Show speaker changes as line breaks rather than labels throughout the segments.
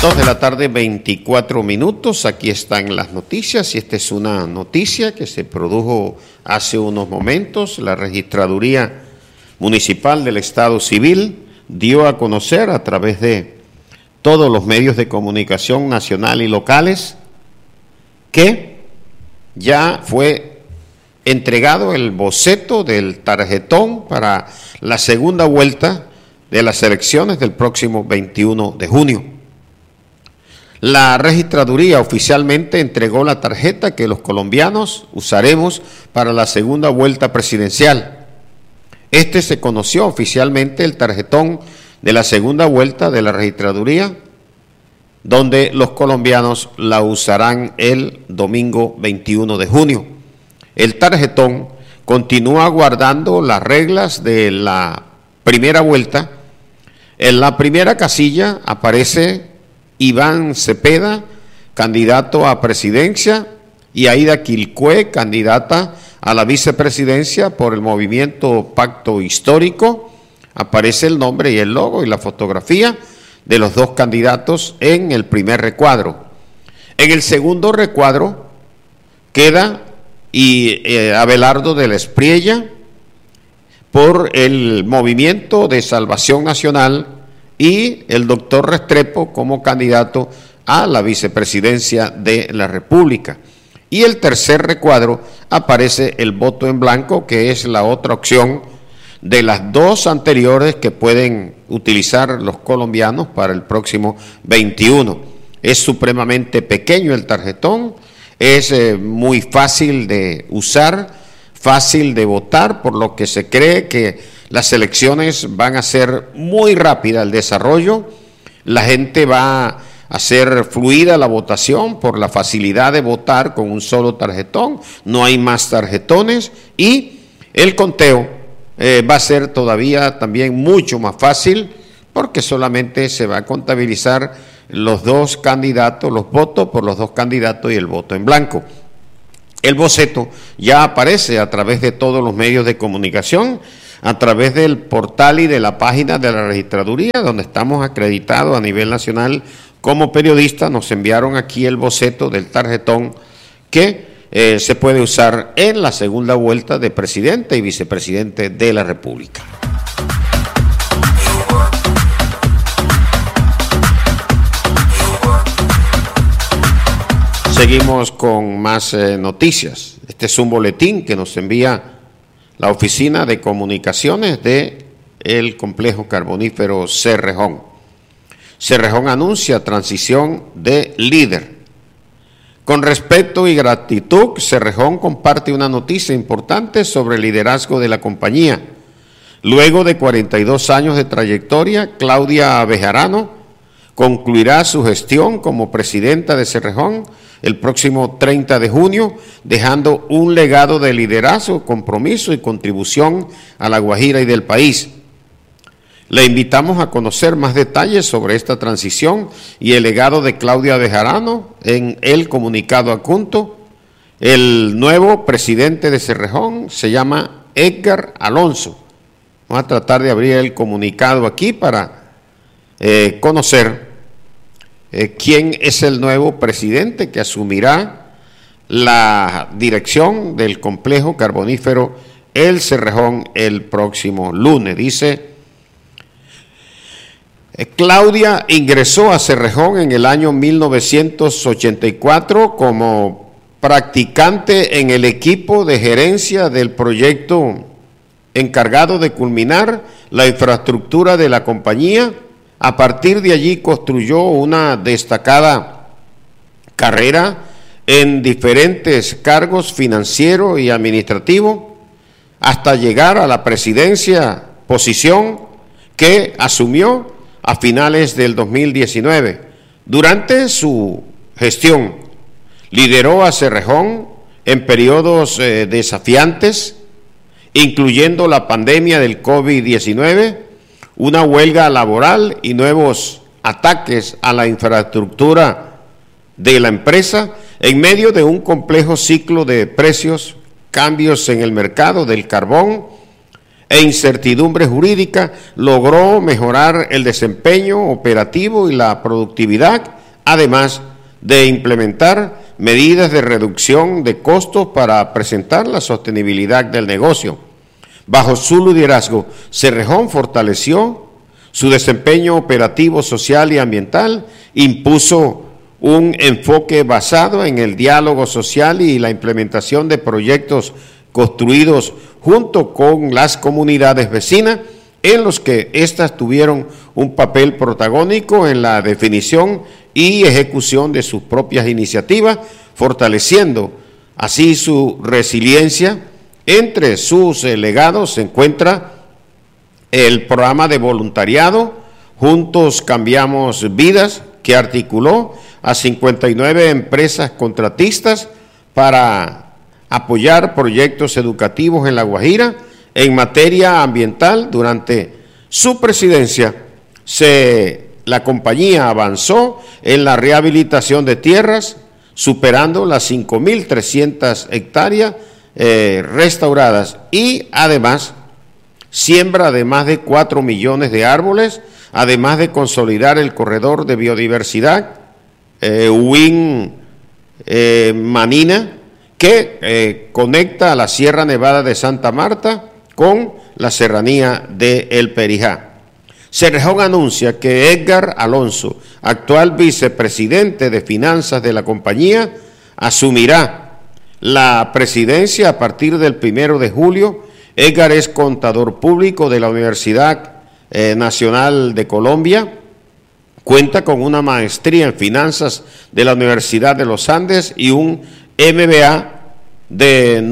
2 de la tarde, 24 minutos. Aquí están las noticias y esta es una noticia que se produjo hace unos momentos. La Registraduría Municipal del Estado Civil dio a conocer a través de todos los medios de comunicación nacional y locales que ya fue entregado el boceto del tarjetón para la segunda vuelta de las elecciones del próximo 21 de junio. La registraduría oficialmente entregó la tarjeta que los colombianos usaremos para la segunda vuelta presidencial. Se conoció oficialmente el tarjetón de la segunda vuelta de la registraduría, donde los colombianos la usarán el domingo 21 de junio. El tarjetón continúa guardando las reglas de la primera vuelta. En la primera casilla aparece Iván Cepeda, candidato a presidencia, y Aida Quilcue, candidata a la vicepresidencia por el movimiento Pacto Histórico. Aparece el nombre y el logo y la fotografía de los dos candidatos en el primer recuadro. En el segundo recuadro queda Abelardo de la Espriella por el Movimiento de Salvación Nacional y el doctor Restrepo como candidato a la vicepresidencia de la República. Y el tercer recuadro aparece el voto en blanco, que es la otra opción de las dos anteriores que pueden utilizar los colombianos para el próximo 21. Es supremamente pequeño el tarjetón, es muy fácil de usar, fácil de votar, por lo que se cree que las elecciones van a ser muy rápidas el desarrollo, la gente va a hacer fluida la votación por la facilidad de votar con un solo tarjetón, no hay más tarjetones y el conteo va a ser todavía también mucho más fácil porque solamente se va a contabilizar los dos candidatos, los votos por los dos candidatos y el voto en blanco. El boceto ya aparece a través de todos los medios de comunicación, a través del portal y de la página de la registraduría, donde estamos acreditados a nivel nacional como periodistas. Nos enviaron aquí el boceto del tarjetón que se puede usar en la segunda vuelta de presidente y vicepresidente de la República. Seguimos con más noticias. Este es un boletín que nos envía la Oficina de Comunicaciones del Complejo Carbonífero Cerrejón. Cerrejón anuncia transición de líder. Con respeto y gratitud, Cerrejón comparte una noticia importante sobre el liderazgo de la compañía. Luego de 42 años de trayectoria, Claudia Bejarano concluirá su gestión como presidenta de Cerrejón el próximo 30 de junio, dejando un legado de liderazgo, compromiso y contribución a La Guajira y del país. Le invitamos a conocer más detalles sobre esta transición y el legado de Claudia Bejarano en el comunicado adjunto. El nuevo presidente de Cerrejón se llama Edgar Alonso. Vamos a tratar de abrir el comunicado aquí para conocer quién es el nuevo presidente que asumirá la dirección del complejo carbonífero El Cerrejón el próximo lunes. Dice: Claudia ingresó a Cerrejón en el año 1984 como practicante en el equipo de gerencia del proyecto encargado de culminar la infraestructura de la compañía. A partir de allí construyó una destacada carrera en diferentes cargos financieros y administrativos hasta llegar a la presidencia, posición que asumió a finales del 2019. Durante su gestión lideró a Cerrejón en periodos desafiantes, incluyendo la pandemia del COVID-19, una huelga laboral y nuevos ataques a la infraestructura de la empresa en medio de un complejo ciclo de precios, cambios en el mercado del carbón e incertidumbre jurídica, logró mejorar el desempeño operativo y la productividad, además de implementar medidas de reducción de costos para presentar la sostenibilidad del negocio. Bajo su liderazgo, Cerrejón fortaleció su desempeño operativo, social y ambiental, impuso un enfoque basado en el diálogo social y la implementación de proyectos construidos junto con las comunidades vecinas, en los que éstas tuvieron un papel protagónico en la definición y ejecución de sus propias iniciativas, fortaleciendo así su resiliencia. Entre sus legados se encuentra el programa de voluntariado Juntos Cambiamos Vidas, que articuló a 59 empresas contratistas para apoyar proyectos educativos en La Guajira en materia ambiental. Durante su presidencia, la compañía avanzó en la rehabilitación de tierras, superando las 5.300 hectáreas restauradas, y además siembra de más de 4 millones de árboles, además de consolidar el corredor de biodiversidad Manina, que conecta a la Sierra Nevada de Santa Marta con la serranía de El Perijá. Cerrejón anuncia que Edgar Alonso, actual vicepresidente de finanzas de la compañía, asumirá la presidencia a partir del 1 de julio. Edgar es contador público de la Universidad Nacional de Colombia, cuenta con una maestría en finanzas de la Universidad de los Andes y un MBA de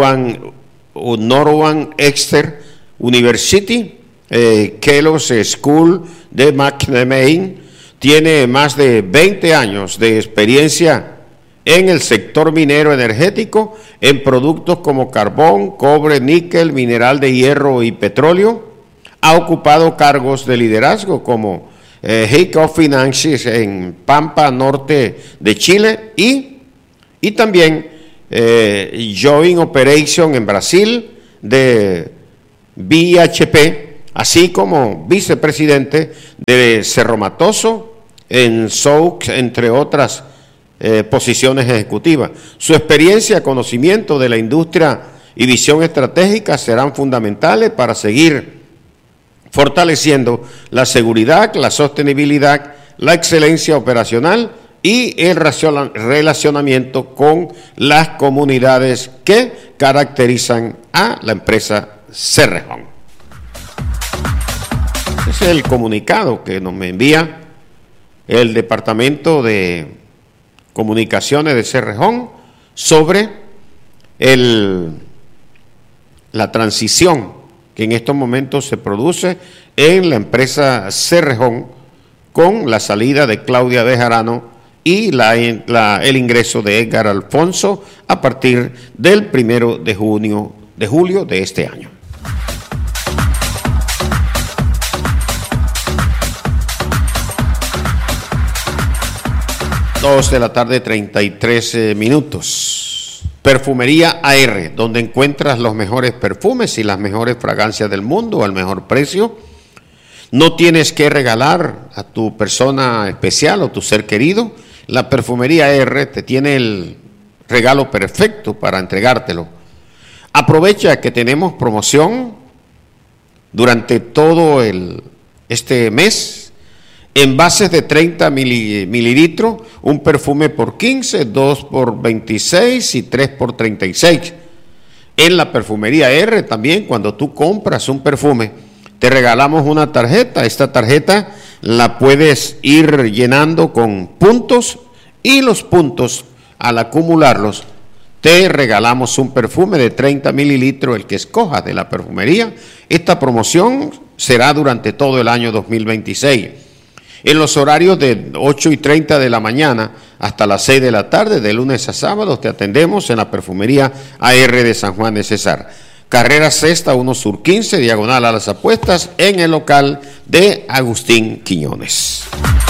Northwestern University, Kellogg's School de McNamee. Tiene más de 20 años de experiencia en el sector minero energético, en productos como carbón, cobre, níquel, mineral de hierro y petróleo. Ha ocupado cargos de liderazgo como Head of Finances en Pampa Norte de Chile y también Joint Operation en Brasil de BHP, así como vicepresidente de Cerro Matoso en Souk, entre otras posiciones ejecutivas. Su experiencia, conocimiento de la industria y visión estratégica serán fundamentales para seguir fortaleciendo la seguridad, la sostenibilidad, la excelencia operacional y el relacionamiento con las comunidades que caracterizan a la empresa Cerrejón. Ese es el comunicado que nos envía el Departamento de Comunicaciones de Cerrejón sobre la transición que en estos momentos se produce en la empresa Cerrejón con la salida de Claudia Bejarano y el ingreso de Edgar Alfonso a partir del 1 de julio de este año. De la tarde, 33 minutos. Perfumería AR, donde encuentras los mejores perfumes y las mejores fragancias del mundo al mejor precio. No tienes que regalar a tu persona especial o tu ser querido. La Perfumería AR te tiene el regalo perfecto para entregártelo. Aprovecha que tenemos promoción durante todo este mes. Envases de 30 mililitros, un perfume por 15, 2 por 26 y 3 por 36. En la Perfumería R también, cuando tú compras un perfume, te regalamos una tarjeta. Esta tarjeta la puedes ir llenando con puntos y los puntos, al acumularlos, te regalamos un perfume de 30 mililitros, el que escojas de la perfumería. Esta promoción será durante todo el año 2026. En los horarios de 8:30 de la mañana hasta las 6 de la tarde, de lunes a sábado, te atendemos en la Perfumería AR de San Juan de Cesar. Carrera Sexta 1 Sur 15, diagonal a las apuestas, en el local de Agustín Quiñones.